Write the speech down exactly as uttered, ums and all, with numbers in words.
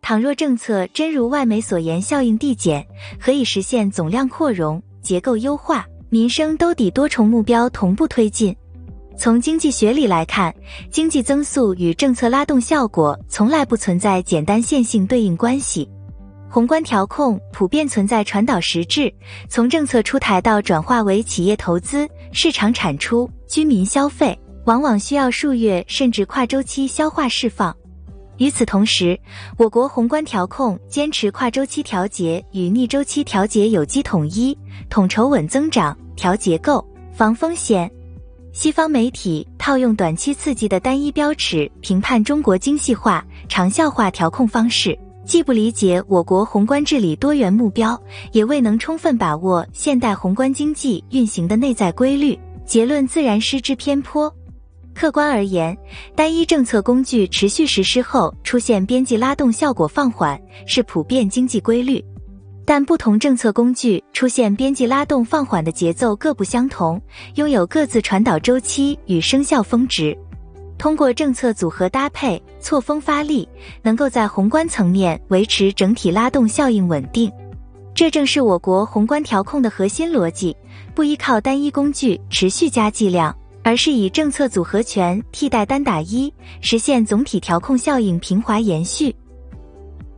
倘若政策真如外媒所言效应递减，可以实现总量扩容、结构优化、民生兜底多重目标同步推进。从经济学里来看，经济增速与政策拉动效果从来不存在简单线性对应关系。宏观调控普遍存在传导实质，从政策出台到转化为企业投资、市场产出、居民消费，往往需要数月甚至跨周期消化释放。与此同时，我国宏观调控坚持跨周期调节与逆周期调节有机统一，统筹稳增长、调结构、防风险。西方媒体套用短期刺激的单一标尺评判中国精细化、长效化调控方式，既不理解我国宏观治理多元目标，也未能充分把握现代宏观经济运行的内在规律，结论自然失之偏颇。客观而言，单一政策工具持续实施后出现边际拉动效果放缓，是普遍经济规律。但不同政策工具出现边际拉动放缓的节奏各不相同，拥有各自传导周期与生效峰值。通过政策组合搭配、错峰发力，能够在宏观层面维持整体拉动效应稳定。这正是我国宏观调控的核心逻辑，不依靠单一工具持续加剂量，而是以政策组合拳替代单打一，实现总体调控效应平滑延续。